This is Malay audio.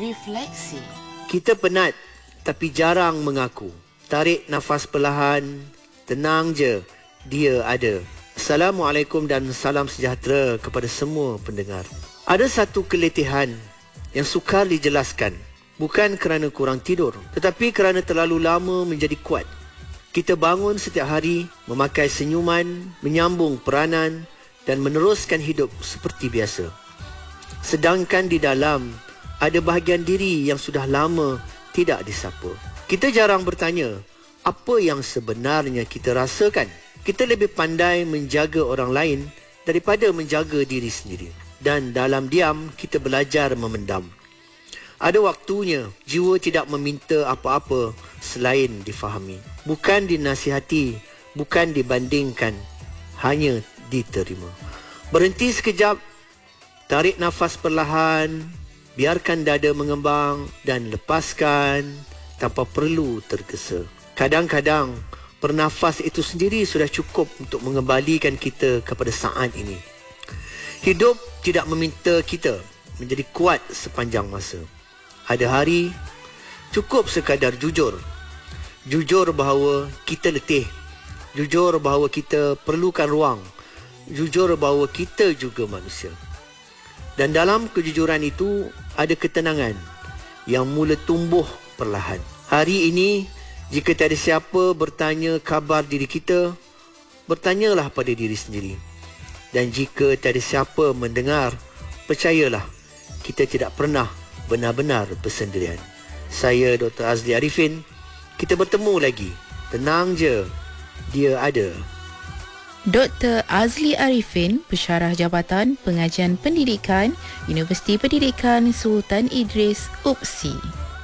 Refleksi. Kita penat tapi jarang mengaku. Tarik nafas perlahan, tenang je, dia ada. Assalamualaikum dan salam sejahtera kepada semua pendengar. Ada satu keletihan yang sukar dijelaskan. Bukan kerana kurang tidur, tetapi kerana terlalu lama menjadi kuat. Kita bangun setiap hari, memakai senyuman, menyambung peranan dan meneruskan hidup seperti biasa. Sedangkan di dalam, ada bahagian diri yang sudah lama tidak disapa. Kita jarang bertanya, apa yang sebenarnya kita rasakan? Kita lebih pandai menjaga orang lain daripada menjaga diri sendiri. Dan dalam diam, kita belajar memendam. Ada waktunya jiwa tidak meminta apa-apa selain difahami. Bukan dinasihati, bukan dibandingkan, hanya diterima. Berhenti sekejap, tarik nafas perlahan, biarkan dada mengembang dan lepaskan tanpa perlu tergesa. Kadang-kadang, bernafas itu sendiri sudah cukup untuk mengembalikan kita kepada saat ini. Hidup tidak meminta kita menjadi kuat sepanjang masa. Ada hari, cukup sekadar jujur. Jujur bahawa kita letih. Jujur bahawa kita perlukan ruang. Jujur bahawa kita juga manusia. Dan dalam kejujuran itu, ada ketenangan yang mula tumbuh perlahan. Hari ini, jika tiada siapa bertanya khabar diri kita, bertanyalah pada diri sendiri. Dan jika tiada siapa mendengar, percayalah, kita tidak pernah benar-benar bersendirian. Saya Dr. Azli Arifin. Kita bertemu lagi. Tenang je, dia ada. Dr. Azli Arifin, Pensyarah Jabatan Pengajian Pendidikan, Universiti Pendidikan Sultan Idris, UPSI.